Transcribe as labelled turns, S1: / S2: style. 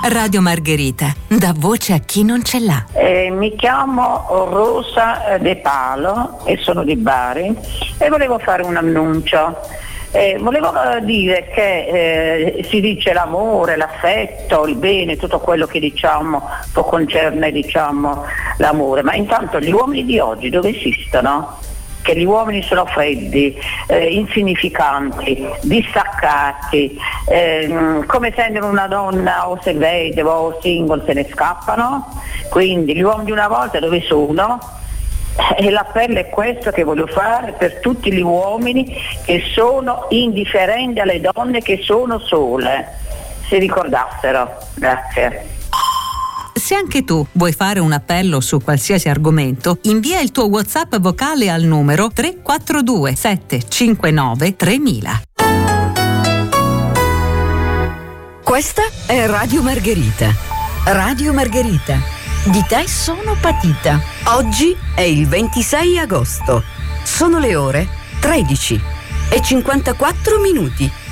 S1: Radio Margherita, dà voce a chi non ce l'ha.
S2: Mi chiamo Rosa De Palo e sono di Bari e volevo fare un annuncio. Volevo dire che si dice l'amore, l'affetto, il bene, tutto quello che può concerne l'amore, ma intanto gli uomini di oggi dove esistono? Che gli uomini sono freddi, insignificanti, distaccati, come sentono una donna o se vedova o single se ne scappano. Quindi gli uomini di una volta dove sono? E l'appello è questo che voglio fare per tutti gli uomini che sono indifferenti alle donne che sono sole, si ricordassero. Grazie.
S1: Se anche tu vuoi fare un appello su qualsiasi argomento, invia il tuo WhatsApp vocale al numero 342 759 3000.
S3: Questa è Radio Margherita. Radio Margherita. Di te sono patita. Oggi è il 26 agosto. Sono le ore 13:54.